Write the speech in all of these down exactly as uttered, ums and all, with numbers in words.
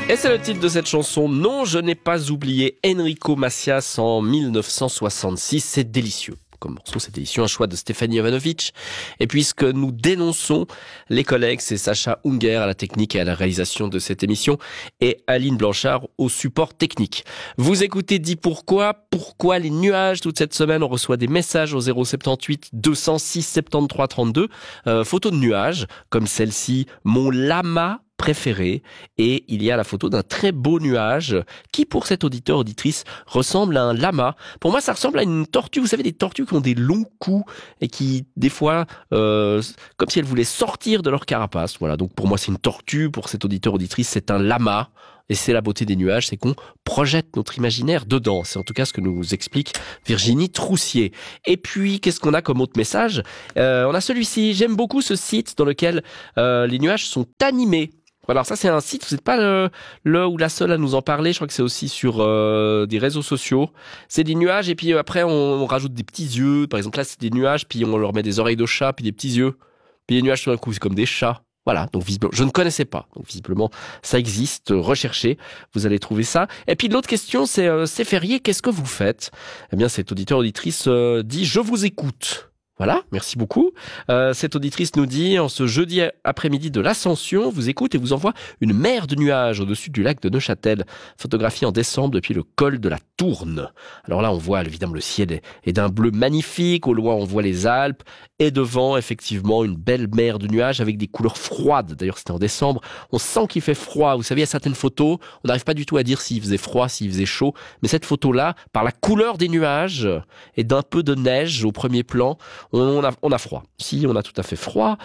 Et c'est le titre de cette chanson. Non, je n'ai pas oublié Enrico Macias en mille neuf cent soixante-six. C'est délicieux. Comme morceau, c'est délicieux. Un choix de Stéphanie Jovanovic. Et puisque nous dénonçons les collègues, c'est Sacha Unger à la technique et à la réalisation de cette émission et Aline Blanchard au support technique. Vous écoutez Dis Pourquoi. Pourquoi les nuages toute cette semaine? On reçoit des messages au zéro soixante-dix-huit deux cent six soixante-treize trente-deux. Euh, photos de nuages, comme celle-ci. Mon lama préféré, et il y a la photo d'un très beau nuage qui, pour cet auditeur auditrice, ressemble à un lama. Pour moi, ça ressemble à une tortue. Vous savez, des tortues qui ont des longs coups et qui, des fois, euh, comme si elles voulaient sortir de leur carapace. Voilà. Donc pour moi, c'est une tortue. Pour cet auditeur auditrice, c'est un lama. Et c'est la beauté des nuages, c'est qu'on projette notre imaginaire dedans. C'est en tout cas ce que nous explique Virginie Troussier. Et puis, qu'est-ce qu'on a comme autre message? euh, On a celui-ci. J'aime beaucoup ce site dans lequel euh, les nuages sont animés. Alors ça, c'est un site, vous n'êtes pas le, le ou la seule à nous en parler. Je crois que c'est aussi sur euh, des réseaux sociaux. C'est des nuages et puis après, on, on rajoute des petits yeux. Par exemple, là, c'est des nuages, puis on leur met des oreilles de chat, puis des petits yeux. Puis les nuages, tout d'un coup, c'est comme des chats. Voilà, donc visiblement, je ne connaissais pas. Donc visiblement, ça existe, recherchez, vous allez trouver ça. Et puis l'autre question, c'est euh, c'est férié, qu'est-ce que vous faites? Eh bien, cette auditeur auditrice euh, dit « Je vous écoute ». Voilà, merci beaucoup. Euh, cette auditrice nous dit, en ce jeudi après-midi de l'Ascension, vous écoute et vous envoie une mer de nuages au-dessus du lac de Neuchâtel, photographiée en décembre depuis le col de la Tourne. Alors là, on voit évidemment le ciel est, est d'un bleu magnifique, au loin on voit les Alpes, et devant, effectivement, une belle mer de nuages avec des couleurs froides. D'ailleurs, c'était en décembre, on sent qu'il fait froid. Vous savez, il y a certaines photos, on n'arrive pas du tout à dire s'il faisait froid, s'il faisait chaud, mais cette photo-là, par la couleur des nuages et d'un peu de neige au premier plan, On a, on a froid. Si, on a tout à fait froid.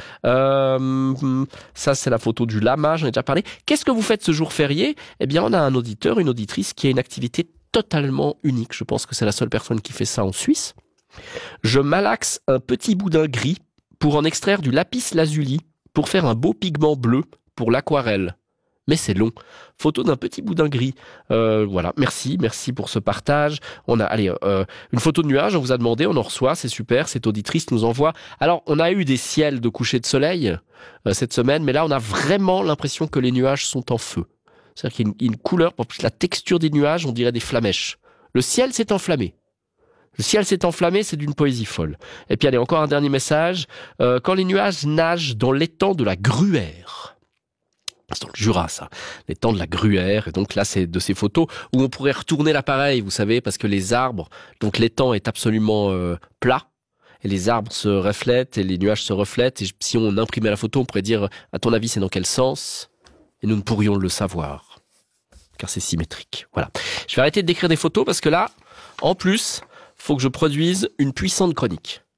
Euh, ça, c'est la photo du lama, j'en ai déjà parlé. Qu'est-ce que vous faites ce jour férié? Eh bien, on a un auditeur, une auditrice qui a une activité totalement unique. Je pense que c'est la seule personne qui fait ça en Suisse. Je malaxe un petit boudin gris pour en extraire du lapis lazuli pour faire un beau pigment bleu pour l'aquarelle. Mais c'est long. Photo d'un petit boudin gris. Euh, voilà, merci, merci pour ce partage. On a, allez, euh, une photo de nuage, on vous a demandé, on en reçoit, c'est super. Cette auditrice nous envoie. Alors, on a eu des ciels de coucher de soleil euh, cette semaine, mais là, on a vraiment l'impression que les nuages sont en feu. C'est-à-dire qu'il y a une, une couleur, pour plus la texture des nuages, on dirait des flamèches. Le ciel s'est enflammé. Le ciel s'est enflammé, c'est d'une poésie folle. Et puis, allez, encore un dernier message. Euh, quand les nuages nagent dans l'étang de la Gruère. C'est dans le Jura, ça. L'étang de la Gruère. Et donc là, c'est de ces photos où on pourrait retourner l'appareil, vous savez, parce que les arbres, donc l'étang est absolument euh, plat. Et les arbres se reflètent et les nuages se reflètent. Et si on imprimait la photo, on pourrait dire, à ton avis, c'est dans quel sens? Et nous ne pourrions le savoir. Car c'est symétrique. Voilà. Je vais arrêter de décrire des photos parce que là, en plus, faut que je produise une puissante chronique.